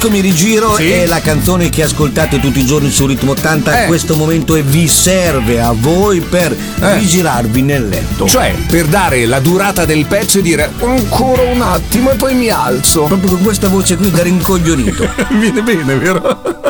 Disco Mi Rigiro è la canzone che ascoltate tutti i giorni su Ritmo 80 in questo momento e vi serve a voi per rigirarvi nel letto. Cioè, per dare la durata del pezzo e dire ancora un attimo e poi mi alzo. Proprio con questa voce qui da rincoglionito. Viene bene, vero?